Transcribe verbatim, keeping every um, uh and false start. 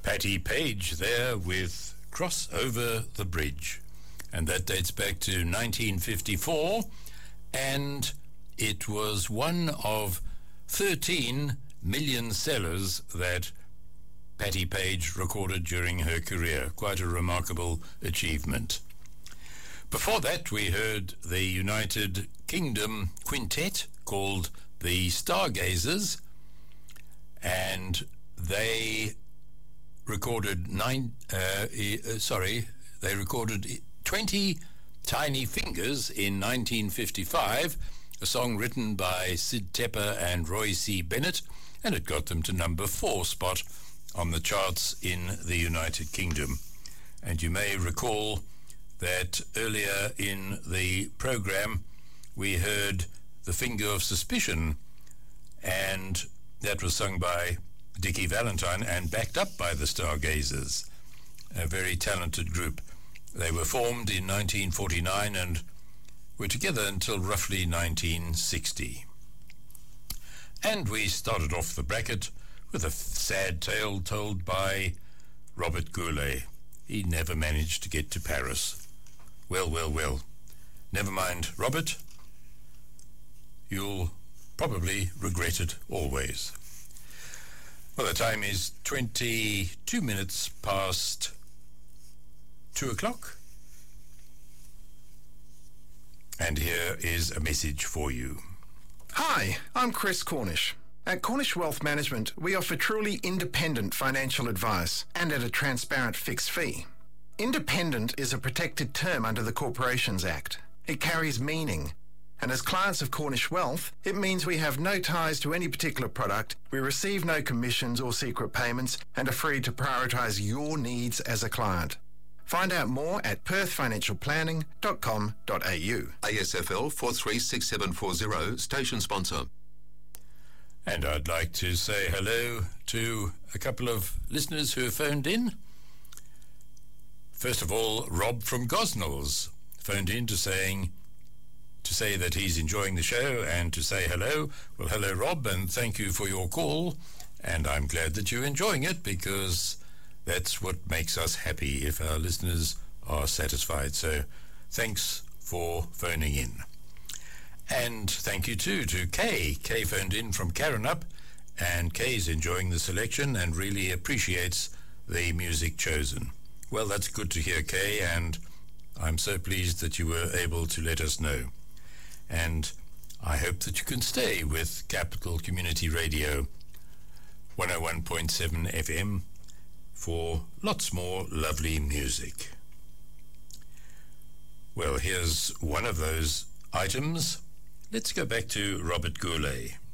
Patti Page there with Cross Over the Bridge. And that dates back to nineteen fifty-four, and it was one of thirteen million sellers that Patti Page recorded during her career. Quite a remarkable achievement. Before that, we heard the United Kingdom quintet called the Stargazers, and they recorded nine, uh, uh, sorry, they recorded twenty Tiny Fingers in nineteen fifty-five, a song written by Sid Tepper and Roy C. Bennett, and it got them to number four spot on the charts in the United Kingdom. And you may recall that earlier in the program we heard The Finger of Suspicion, and that was sung by Dickie Valentine and backed up by the Stargazers, a very talented group. They were formed in nineteen forty-nine and were together until roughly nineteen sixty. And we started off the bracket with a sad tale told by Robert Goulet. He never managed to get to Paris. Well, well, well. Never mind, Robert. You'll probably regret it always. Well, the time is twenty-two minutes past two o'clock. And here is a message for you. Hi, I'm Chris Cornish. At Cornish Wealth Management, we offer truly independent financial advice and at a transparent fixed fee. Independent is a protected term under the Corporations Act. It carries meaning, and as clients of Cornish Wealth, it means we have no ties to any particular product, we receive no commissions or secret payments, and are free to prioritise your needs as a client. Find out more at perth financial planning dot com dot a u. A S F L four three six seven four zero, station sponsor. And I'd like to say hello to a couple of listeners who have phoned in. First of all, Rob from Gosnells phoned in to saying to say that he's enjoying the show and to say hello. Well, hello, Rob, and thank you for your call. And I'm glad that you're enjoying it, because that's what makes us happy, if our listeners are satisfied. So thanks for phoning in. And thank you too to Kay. Kay phoned in from Karrinyup, and Kay's enjoying the selection and really appreciates the music chosen. Well, that's good to hear, Kay, and I'm so pleased that you were able to let us know. And I hope that you can stay with Capital Community Radio one oh one point seven F M for lots more lovely music. Well, here's one of those items. Let's go back to Robert Goulet.